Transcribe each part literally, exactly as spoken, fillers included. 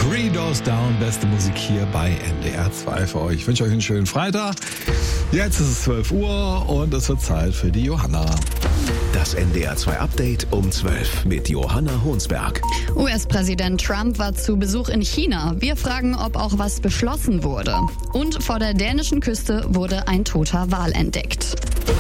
Three Doors Down, beste Musik hier bei N D R zwei für euch. Ich wünsche euch einen schönen Freitag. Jetzt ist es zwölf Uhr und es wird Zeit für die Johanna. Das N D R zwei Update um zwölf mit Johanna Honsberg. U S-Präsident Trump war zu Besuch in China. Wir fragen, ob auch was beschlossen wurde. Und vor der dänischen Küste wurde ein toter Wal entdeckt.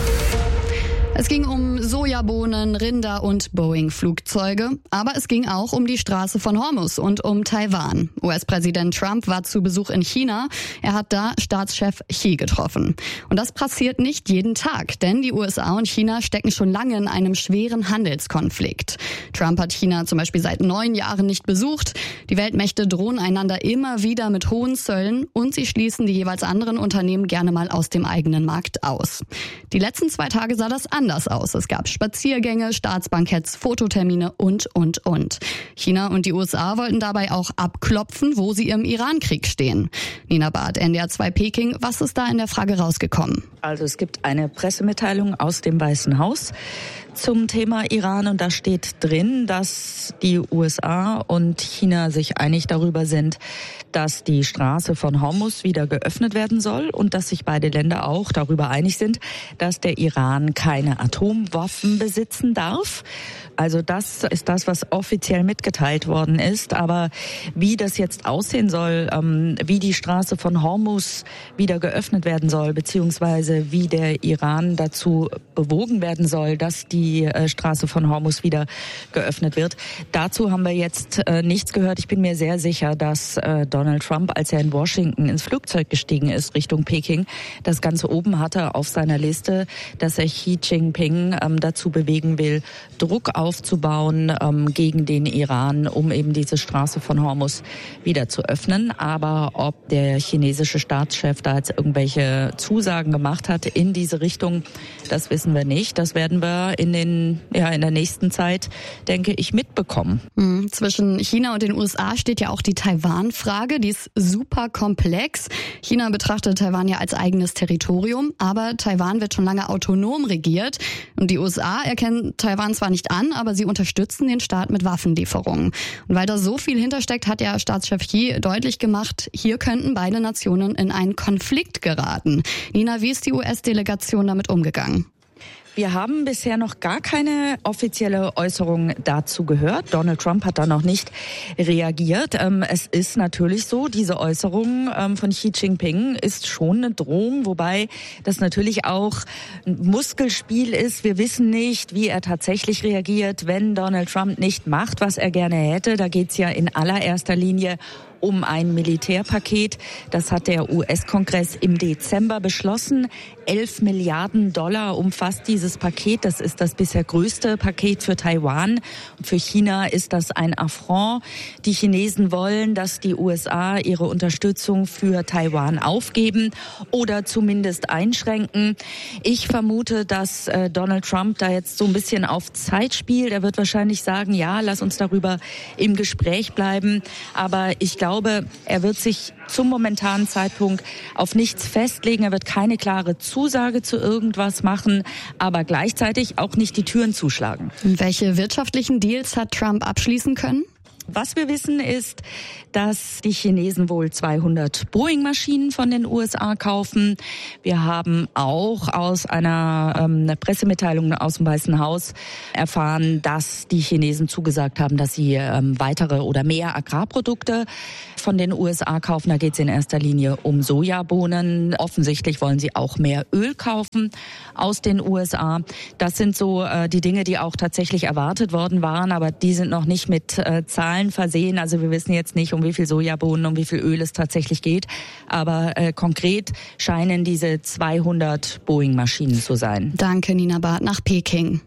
Es ging um Sojabohnen, Rinder und Boeing-Flugzeuge, aber es ging auch um die Straße von Hormuz und um Taiwan. U S-Präsident Trump war zu Besuch in China. Er hat da Staatschef Xi getroffen. Und das passiert nicht jeden Tag, denn die U S A und China stecken schon lange in einem schweren Handelskonflikt. Trump hat China zum Beispiel seit neun Jahren nicht besucht. Die Weltmächte drohen einander immer wieder mit hohen Zöllen und sie schließen die jeweils anderen Unternehmen gerne mal aus dem eigenen Markt aus. Die letzten zwei Tage sah das anders aus. Es gab Spaziergänge, Staatsbanketts, Fototermine und, und, und. China und die U S A wollten dabei auch abklopfen, wo sie im Iran-Krieg stehen. Nina Barth, N D R zwei Peking, was ist da in der Frage rausgekommen? Also es gibt eine Pressemitteilung aus dem Weißen Haus zum Thema Iran und da steht drin, dass die U S A und China sich einig darüber sind, dass die Straße von Hormuz wieder geöffnet werden soll und dass sich beide Länder auch darüber einig sind, dass der Iran keine Atomwaffen besitzen darf. Also das ist das, was offiziell mitgeteilt worden ist. Aber wie das jetzt aussehen soll, ähm, wie die Straße von Hormuz wieder geöffnet werden soll, beziehungsweise wie der Iran dazu bewogen werden soll, dass die äh, Straße von Hormuz wieder geöffnet wird, dazu haben wir jetzt äh, nichts gehört. Ich bin mir sehr sicher, dass äh, Donald Trump, als er in Washington ins Flugzeug gestiegen ist Richtung Peking, das Ganze oben hatte auf seiner Liste, dass er Xi Jinping ähm, dazu bewegen will, Druck aufzubauen ähm, gegen den Iran, um eben diese Straße von Hormuz wieder zu öffnen. Aber ob der chinesische Staatschef da jetzt irgendwelche Zusagen gemacht hat in diese Richtung, das wissen wir nicht. Das werden wir in den ja in der nächsten Zeit, denke ich, mitbekommen. Mhm. Zwischen China und den U S A steht ja auch die Taiwan-Frage. Die ist super komplex. China betrachtet Taiwan ja als eigenes Territorium, aber Taiwan wird schon lange autonom regiert. Und die U S A erkennen Taiwan zwar nicht an, aber sie unterstützen den Staat mit Waffenlieferungen. Und weil da so viel hintersteckt, hat ja Staatschef Xi deutlich gemacht, hier könnten beide Nationen in einen Konflikt geraten. Nina, wie ist die U S-Delegation damit umgegangen? Wir haben bisher noch gar keine offizielle Äußerung dazu gehört. Donald Trump hat da noch nicht reagiert. Es ist natürlich so, diese Äußerung von Xi Jinping ist schon eine Drohung, wobei das natürlich auch ein Muskelspiel ist. Wir wissen nicht, wie er tatsächlich reagiert, wenn Donald Trump nicht macht, was er gerne hätte. Da geht's ja in allererster Linie um ein Militärpaket. Das hat der U S-Kongress im Dezember beschlossen. Elf Milliarden Dollar umfasst dieses Paket. Das ist das bisher größte Paket für Taiwan. Und für China ist das ein Affront. Die Chinesen wollen, dass die U S A ihre Unterstützung für Taiwan aufgeben oder zumindest einschränken. Ich vermute, dass äh, Donald Trump da jetzt so ein bisschen auf Zeit spielt. Er wird wahrscheinlich sagen, ja, lass uns darüber im Gespräch bleiben. Aber ich glaube, Ich glaube, er wird sich zum momentanen Zeitpunkt auf nichts festlegen. Er wird keine klare Zusage zu irgendwas machen, aber gleichzeitig auch nicht die Türen zuschlagen. Und welche wirtschaftlichen Deals hat Trump abschließen können? Was wir wissen ist, dass die Chinesen wohl zweihundert Boeing-Maschinen von den U S A kaufen. Wir haben auch aus einer ähm, Pressemitteilung aus dem Weißen Haus erfahren, dass die Chinesen zugesagt haben, dass sie ähm, weitere oder mehr Agrarprodukte von den U S A kaufen. Da geht es in erster Linie um Sojabohnen. Offensichtlich wollen sie auch mehr Öl kaufen aus den U S A. Das sind so äh, die Dinge, die auch tatsächlich erwartet worden waren, aber die sind noch nicht mit äh, Zahlen versehen. Also wir wissen jetzt nicht, um wie viel Sojabohnen, um wie viel Öl es tatsächlich geht. Aber äh, konkret scheinen diese zweihundert Boeing-Maschinen zu sein. Danke, Nina Barth, nach Peking.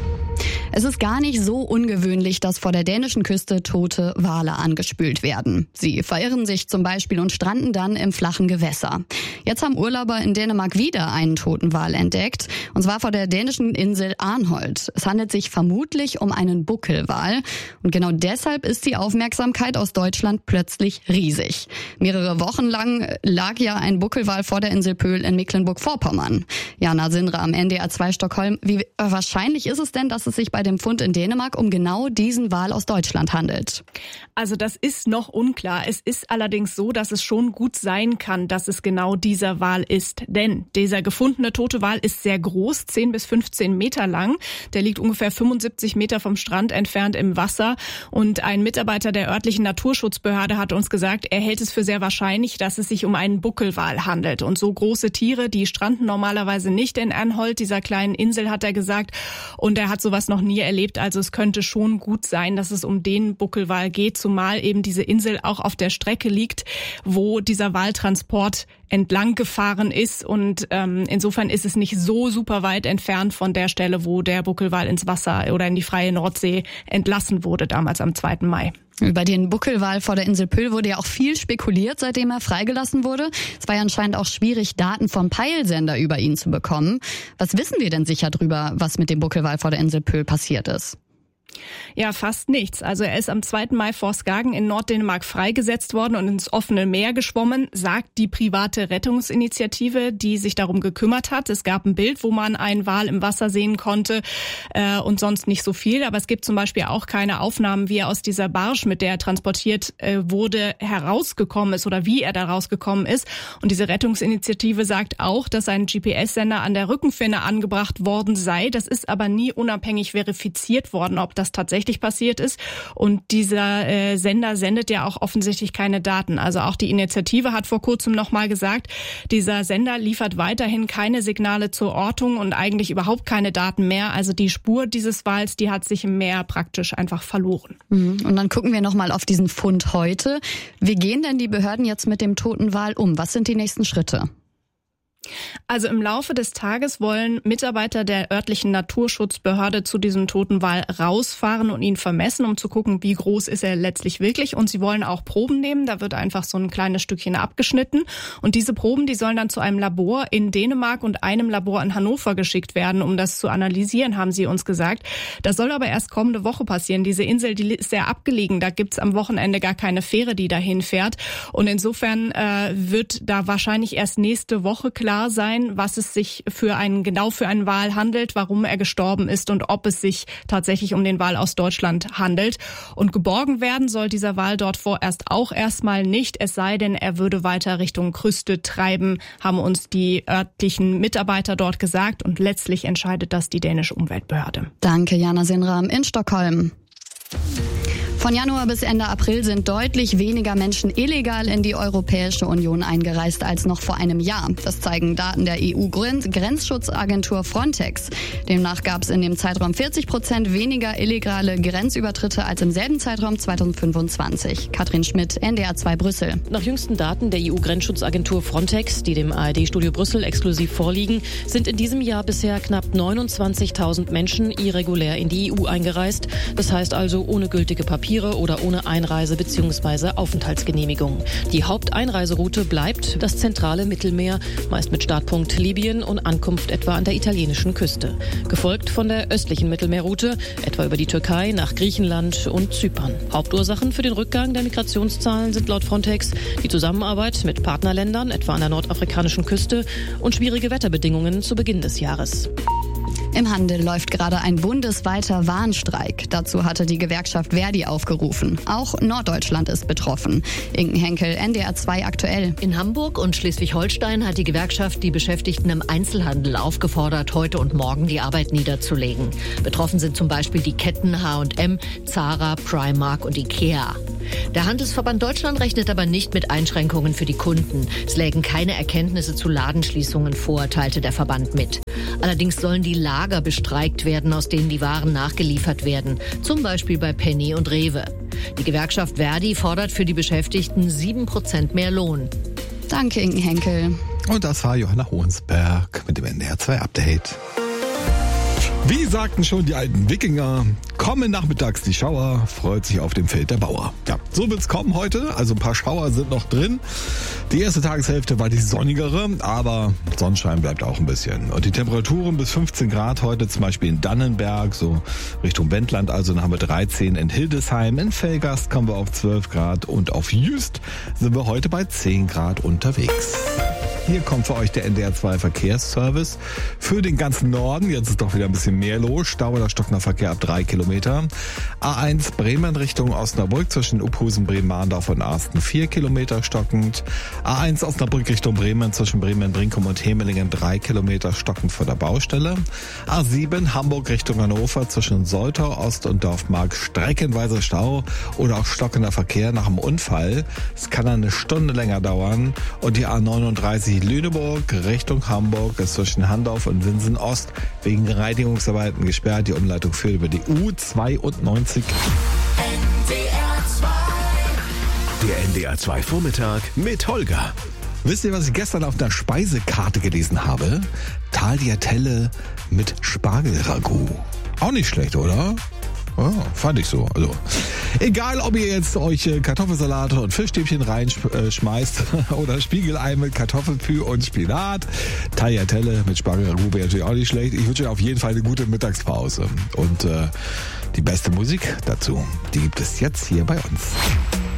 Es ist gar nicht so ungewöhnlich, dass vor der dänischen Küste tote Wale angespült werden. Sie verirren sich zum Beispiel und stranden dann im flachen Gewässer. Jetzt haben Urlauber in Dänemark wieder einen toten Wal entdeckt, und zwar vor der dänischen Insel Arnholt. Es handelt sich vermutlich um einen Buckelwal, und genau deshalb ist die Aufmerksamkeit aus Deutschland plötzlich riesig. Mehrere Wochen lang lag ja ein Buckelwal vor der Insel Pöhl in Mecklenburg-Vorpommern. Jana Sinra am N D R zwei Stockholm. Wie wahrscheinlich ist es denn, dass es sich bei dem Fund in Dänemark um genau diesen Wal aus Deutschland handelt. Also das ist noch unklar. Es ist allerdings so, dass es schon gut sein kann, dass es genau dieser Wal ist. Denn dieser gefundene tote Wal ist sehr groß, zehn bis fünfzehn Meter lang. Der liegt ungefähr fünfundsiebzig Meter vom Strand entfernt im Wasser. Und ein Mitarbeiter der örtlichen Naturschutzbehörde hat uns gesagt, er hält es für sehr wahrscheinlich, dass es sich um einen Buckelwal handelt. Und so große Tiere, die stranden normalerweise nicht in Anholt, dieser kleinen Insel, hat er gesagt. Und er hat sowas noch nie erlebt. Also es könnte schon gut sein, dass es um den Buckelwal geht, zumal eben diese Insel auch auf der Strecke liegt, wo dieser Waltransport entlang gefahren ist. Und ähm, insofern ist es nicht so super weit entfernt von der Stelle, wo der Buckelwal ins Wasser oder in die freie Nordsee entlassen wurde, damals am zweiten Mai. Über den Buckelwal vor der Insel Pühl wurde ja auch viel spekuliert, seitdem er freigelassen wurde. Es war ja anscheinend auch schwierig, Daten vom Peilsender über ihn zu bekommen. Was wissen wir denn sicher drüber, was mit dem Buckelwal vor der Insel Pühl passiert ist? Ja, fast nichts. Also er ist am zweiten Mai vor Skagen in Norddänemark freigesetzt worden und ins offene Meer geschwommen, sagt die private Rettungsinitiative, die sich darum gekümmert hat. Es gab ein Bild, wo man einen Wal im Wasser sehen konnte äh, und sonst nicht so viel. Aber es gibt zum Beispiel auch keine Aufnahmen, wie er aus dieser Barge, mit der er transportiert äh, wurde, herausgekommen ist oder wie er da rausgekommen ist. Und diese Rettungsinitiative sagt auch, dass ein G P S-Sender an der Rückenfinne angebracht worden sei. Das ist aber nie unabhängig verifiziert worden, ob das tatsächlich passiert ist. Und dieser äh, Sender sendet ja auch offensichtlich keine Daten. Also auch die Initiative hat vor kurzem nochmal gesagt, dieser Sender liefert weiterhin keine Signale zur Ortung und eigentlich überhaupt keine Daten mehr. Also die Spur dieses Wals, die hat sich im Meer praktisch einfach verloren. Und dann gucken wir nochmal auf diesen Fund heute. Wie gehen denn die Behörden jetzt mit dem toten Wal um? Was sind die nächsten Schritte? Also im Laufe des Tages wollen Mitarbeiter der örtlichen Naturschutzbehörde zu diesem toten Wal rausfahren und ihn vermessen, um zu gucken, wie groß ist er letztlich wirklich. Und sie wollen auch Proben nehmen. Da wird einfach so ein kleines Stückchen abgeschnitten. Und diese Proben, die sollen dann zu einem Labor in Dänemark und einem Labor in Hannover geschickt werden, um das zu analysieren, haben sie uns gesagt. Das soll aber erst kommende Woche passieren. Diese Insel, die ist sehr abgelegen. Da gibt's am Wochenende gar keine Fähre, die dahin fährt. Und insofern äh, wird da wahrscheinlich erst nächste Woche klar sein, was es sich für einen, genau für einen Wal handelt, warum er gestorben ist und ob es sich tatsächlich um den Wal aus Deutschland handelt. Und geborgen werden soll dieser Wal dort vorerst auch erstmal nicht, es sei denn, er würde weiter Richtung Küste treiben, haben uns die örtlichen Mitarbeiter dort gesagt. Und letztlich entscheidet das die dänische Umweltbehörde. Danke, Jana Sinram in Stockholm. Von Januar bis Ende April sind deutlich weniger Menschen illegal in die Europäische Union eingereist als noch vor einem Jahr. Das zeigen Daten der E U-Grenzschutzagentur Frontex. Demnach gab es in dem Zeitraum vierzig Prozent weniger illegale Grenzübertritte als im selben Zeitraum zweitausendfünfundzwanzig. Katrin Schmidt, N D R zwei Brüssel. Nach jüngsten Daten der E U-Grenzschutzagentur Frontex, die dem A R D-Studio Brüssel exklusiv vorliegen, sind in diesem Jahr bisher knapp neunundzwanzigtausend Menschen irregulär in die E U eingereist. Das heißt also ohne gültige Papiere oder ohne Einreise- bzw. Aufenthaltsgenehmigung. Die Haupteinreiseroute bleibt das zentrale Mittelmeer, meist mit Startpunkt Libyen und Ankunft etwa an der italienischen Küste. Gefolgt von der östlichen Mittelmeerroute, etwa über die Türkei nach Griechenland und Zypern. Hauptursachen für den Rückgang der Migrationszahlen sind laut Frontex die Zusammenarbeit mit Partnerländern, etwa an der nordafrikanischen Küste, und schwierige Wetterbedingungen zu Beginn des Jahres. Im Handel läuft gerade ein bundesweiter Warnstreik. Dazu hatte die Gewerkschaft Verdi aufgerufen. Auch Norddeutschland ist betroffen. Inken Henkel, N D R zwei aktuell. In Hamburg und Schleswig-Holstein hat die Gewerkschaft die Beschäftigten im Einzelhandel aufgefordert, heute und morgen die Arbeit niederzulegen. Betroffen sind zum Beispiel die Ketten H und M, Zara, Primark und Ikea. Der Handelsverband Deutschland rechnet aber nicht mit Einschränkungen für die Kunden. Es lägen keine Erkenntnisse zu Ladenschließungen vor, teilte der Verband mit. Allerdings sollen die Lager bestreikt werden, aus denen die Waren nachgeliefert werden, zum Beispiel bei Penny und Rewe. Die Gewerkschaft Verdi fordert für die Beschäftigten sieben Prozent mehr Lohn. Danke, Inken Henkel. Und das war Johanna Hohensberg mit dem N D R zwei Update. Wie sagten schon die alten Wikinger, kommen nachmittags die Schauer, freut sich auf dem Feld der Bauer. Ja, so wird's kommen heute, also ein paar Schauer sind noch drin. Die erste Tageshälfte war die sonnigere, aber Sonnenschein bleibt auch ein bisschen. Und die Temperaturen bis fünfzehn Grad heute, zum Beispiel in Dannenberg, so Richtung Wendland, also dann haben wir dreizehn in Hildesheim, in Velgast kommen wir auf zwölf Grad und auf Jüst sind wir heute bei zehn Grad unterwegs. Hier kommt für euch der N D R zwei Verkehrsservice. Für den ganzen Norden, jetzt ist doch wieder ein bisschen mehr los. Stau oder stockender Verkehr ab drei Kilometer. A eins Bremen Richtung Osnabrück zwischen Uphusen, Bremen-Mahndorf und Arsten vier Kilometer stockend. A eins Osnabrück Richtung Bremen zwischen Bremen-Brinkum und Hemelingen drei Kilometer stockend vor der Baustelle. A sieben Hamburg Richtung Hannover zwischen Soltau Ost und Dorfmark streckenweise Stau oder auch stockender Verkehr nach dem Unfall. Es kann eine Stunde länger dauern. Und die A neununddreißig Lüneburg Richtung Hamburg ist zwischen Handorf und Winsen Ost wegen Reinigungsarbeiten gesperrt. Die Umleitung führt über die U zweiundneunzig. N D R zwei. Der N D R zwei Vormittag mit Holger. Wisst ihr, was ich gestern auf einer Speisekarte gelesen habe? Tagliatelle mit Spargelragout. Auch nicht schlecht, oder? Ja, fand ich so. Also, egal, ob ihr jetzt euch Kartoffelsalate und Fischstäbchen reinschmeißt oder Spiegelei mit Kartoffelpü und Spinat. Tagliatelle mit Spargelragout wäre natürlich auch nicht schlecht. Ich wünsche euch auf jeden Fall eine gute Mittagspause. Und äh, die beste Musik dazu, die gibt es jetzt hier bei uns.